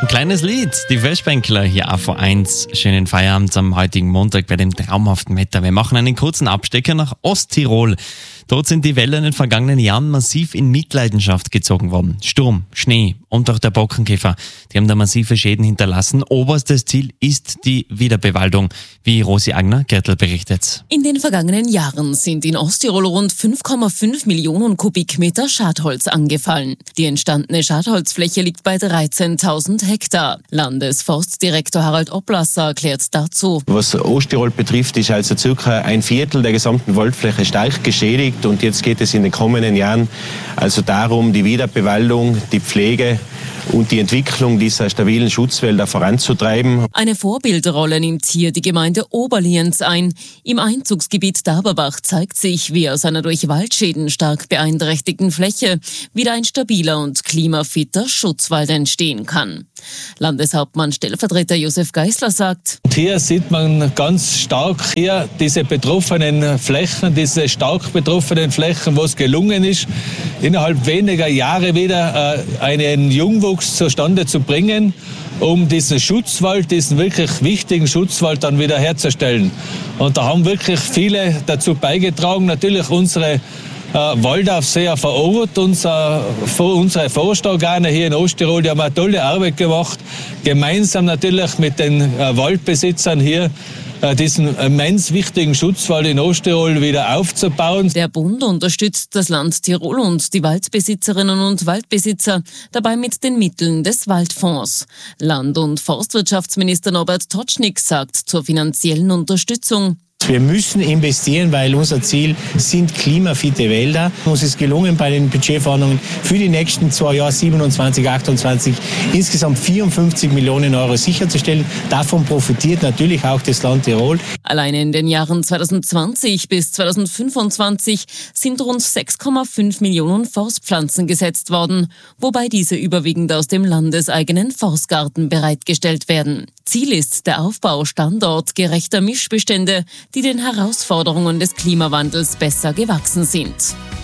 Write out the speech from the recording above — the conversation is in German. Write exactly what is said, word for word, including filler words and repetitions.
Ein kleines Lied, die Freshbänkler hier A V eins. Schönen Feierabend am heutigen Montag bei dem traumhaften Wetter. Wir machen einen kurzen Abstecher nach Osttirol. Dort sind die Wälder in den vergangenen Jahren massiv in Mitleidenschaft gezogen worden. Sturm, Schnee und auch der Borkenkäfer, die haben da massive Schäden hinterlassen. Oberstes Ziel ist die Wiederbewaldung, wie Rosi Agner-Gertl berichtet. In den vergangenen Jahren sind in Osttirol rund fünf Komma fünf Millionen Kubikmeter Schadholz angefallen. Die entstandene Schadholzfläche liegt bei dreizehntausend Hektar. Landesforstdirektor Harald Oblasser erklärt dazu. Was Osttirol betrifft, ist also circa ein Viertel der gesamten Waldfläche stark geschädigt. Und jetzt geht es in den kommenden Jahren also darum, die Wiederbewaldung, die Pflege und die Entwicklung dieser stabilen Schutzwälder voranzutreiben. Eine Vorbildrolle nimmt hier die Gemeinde Oberlienz ein. Im Einzugsgebiet Daberbach zeigt sich, wie aus einer durch Waldschäden stark beeinträchtigten Fläche wieder ein stabiler und klimafitter Schutzwald entstehen kann. Landeshauptmann Stellvertreter Josef Geisler sagt: Und hier sieht man ganz stark hier diese betroffenen Flächen, diese stark betroffenen Flächen, wo es gelungen ist, innerhalb weniger Jahre wieder äh, einen Jungwuchs zustande zu bringen, um diesen Schutzwald, diesen wirklich wichtigen Schutzwald dann wieder herzustellen. Und da haben wirklich viele dazu beigetragen, natürlich unsere Äh, Waldaufseher vor Ort, unser, unsere Forstorgane hier in Osttirol, die haben eine tolle Arbeit gemacht, gemeinsam natürlich mit den äh, Waldbesitzern hier äh, diesen immens wichtigen Schutzwald in Osttirol wieder aufzubauen. Der Bund unterstützt das Land Tirol und die Waldbesitzerinnen und Waldbesitzer dabei mit den Mitteln des Waldfonds. Land- und Forstwirtschaftsminister Norbert Totschnig sagt zur finanziellen Unterstützung: Wir müssen investieren, weil unser Ziel sind klimafitte Wälder. Uns ist gelungen, bei den Budgetverhandlungen für die nächsten zwei Jahre, siebenundzwanzig, achtundzwanzig, insgesamt vierundfünfzig Millionen Euro sicherzustellen. Davon profitiert natürlich auch das Land Tirol. Alleine in den Jahren zweitausendzwanzig bis zweitausendfünfundzwanzig sind rund sechs Komma fünf Millionen Forstpflanzen gesetzt worden, wobei diese überwiegend aus dem landeseigenen Forstgarten bereitgestellt werden. Ziel ist der Aufbau standortgerechter Mischbestände, die den Herausforderungen des Klimawandels besser gewachsen sind.